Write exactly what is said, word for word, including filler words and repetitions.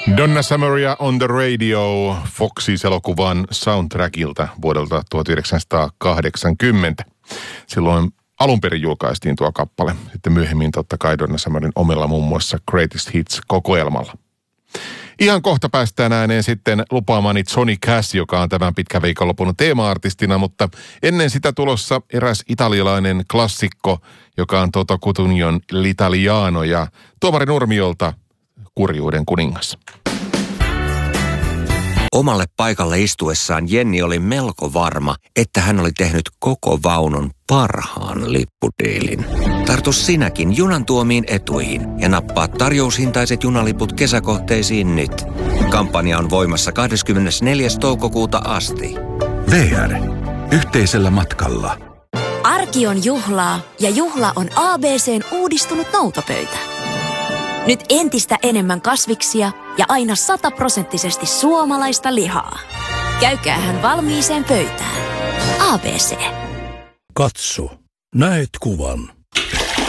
Donna Summeria on the Radio Foxys-elokuvan soundtrackilta vuodelta tuhatyhdeksänsataakahdeksankymmentä. Silloin alun perin julkaistiin tuo kappale. Sitten myöhemmin totta kai Donna Summerin omilla muun muassa Greatest Hits-kokoelmalla. Ihan kohta päästään ääneen sitten lupaamani Johnny Cash, joka on tämän pitkän viikonlopun teema-artistina, mutta ennen sitä tulossa eräs italialainen klassikko, joka on Toto Cutugnon L'Italiano ja Tuomari Nurmiolta Kurjuuden kuningas. Omalle paikalle istuessaan Jenni oli melko varma, että hän oli tehnyt koko vaunun parhaan lippudiilin. Tartu sinäkin junan tuomiin etuihin ja nappaa tarjoushintaiset junaliput kesäkohteisiin nyt. Kampanja on voimassa kahdeskymmenesneljäs toukokuuta asti. V R. Yhteisellä matkalla. Arki on juhlaa ja juhla on A B C:n uudistunut noutopöytä. Nyt entistä enemmän kasviksia ja aina sataprosenttisesti suomalaista lihaa. Käykäähän valmiiseen pöytään. A B C. Katso, näet kuvan.